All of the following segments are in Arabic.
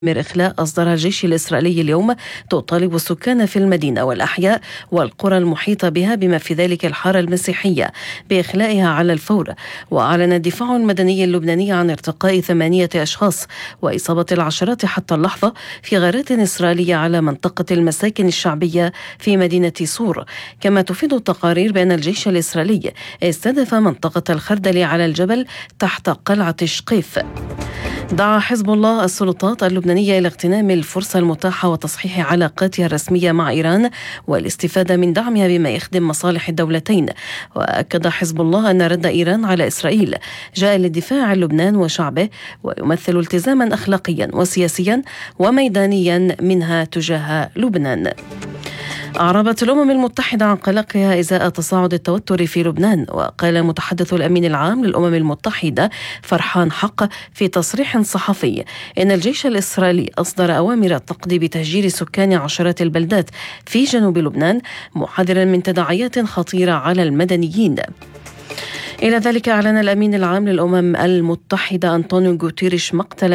إخلاء أصدرها الجيش الإسرائيلي اليوم تطالب السكان في المدينة والأحياء والقرى المحيطة بها بما في ذلك الحارة المسيحية بإخلائها على الفور. وأعلن الدفاع المدني اللبناني عن ارتقاء 8 أشخاص وإصابة العشرات حتى اللحظة في غارات إسرائيلية على منطقة المساكن الشعبية في مدينة صور. كما تفيد التقارير بأن الجيش الإسرائيلي استهدف منطقة الخردل على الجبل تحت قلعة شقيف. دعا حزب الله السلطات اللبنانية إلى اغتنام الفرصة المتاحة وتصحيح علاقاتها الرسمية مع إيران والاستفادة من دعمها بما يخدم مصالح الدولتين. وأكد حزب الله أن رد إيران على إسرائيل جاء للدفاع عن لبنان وشعبه ويمثل التزاما أخلاقيا وسياسيا وميدانيا منها تجاه لبنان. أعربت الأمم المتحدة عن قلقها إزاء تصاعد التوتر في لبنان. وقال متحدث الأمين العام للأمم المتحدة فرحان حق في تصريح صحفي إن الجيش الإسرائيلي أصدر أوامر تقضي بتهجير سكان عشرات البلدات في جنوب لبنان محذرا من تداعيات خطيرة على المدنيين. إلى ذلك أعلن الأمين العام للأمم المتحدة أنطونيو غوتيريش مقتل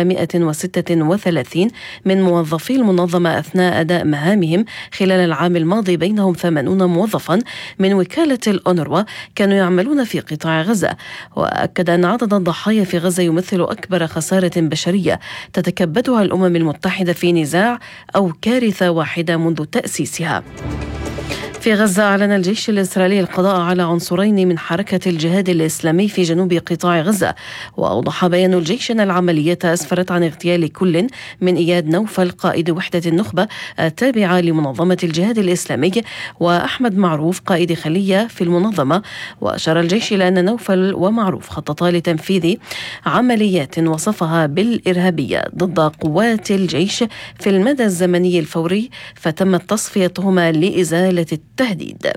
136 من موظفي المنظمة أثناء أداء مهامهم خلال العام الماضي، بينهم 80 موظفا من وكالة الأونروا كانوا يعملون في قطاع غزة. وأكد أن عدد الضحايا في غزة يمثل أكبر خسارة بشرية تتكبدها الأمم المتحدة في نزاع أو كارثة واحدة منذ تأسيسها. في غزة أعلن الجيش الإسرائيلي القضاء على عنصرين من حركة الجهاد الإسلامي في جنوب قطاع غزة. وأوضح بيان الجيش أن العملية أسفرت عن اغتيال كل من إياد نوفل قائد وحدة النخبة التابعة لمنظمة الجهاد الإسلامي وأحمد معروف قائد خلية في المنظمة. وأشار الجيش إلى أن نوفل ومعروف خططا لتنفيذ عمليات وصفها بالإرهابية ضد قوات الجيش في المدى الزمني الفوري، فتمت تصفيتهما لإزالة التهديد.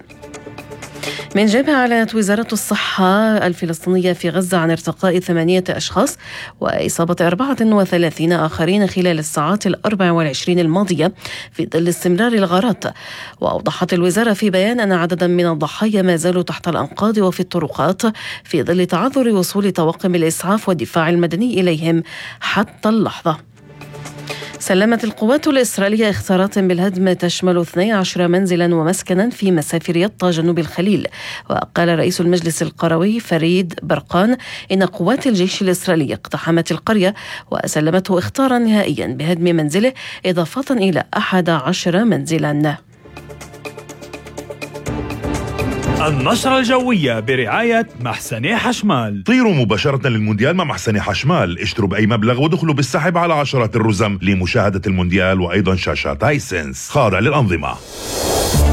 من جهة أعلنت وزارة الصحة الفلسطينية في غزة عن ارتقاء 8 أشخاص وإصابة 34 آخرين خلال الساعات 24 الماضية في ظل استمرار الغارات. وأوضحت الوزارة في بيان أن عددا من الضحايا ما زالوا تحت الأنقاض وفي الطرقات في ظل تعذر وصول طواقم الإسعاف والدفاع المدني إليهم حتى اللحظة. سلمت القوات الإسرائيلية اختارات بالهدم تشمل 12 منزلا ومسكنا في مسافر يطا جنوب الخليل. وقال رئيس المجلس القروي فريد برقان إن قوات الجيش الإسرائيلي اقتحمت القرية وسلمته اختارا نهائيا بهدم منزله إضافة إلى 11 منزلا. النشرة الجوية برعاية محسن حشمال. طيروا مباشرة للمونديال مع محسن حشمال، اشتروا بأي مبلغ ودخلوا بالسحب على عشرات الرزم لمشاهدة المونديال وأيضا شاشات هايسنس خاضع للأنظمة.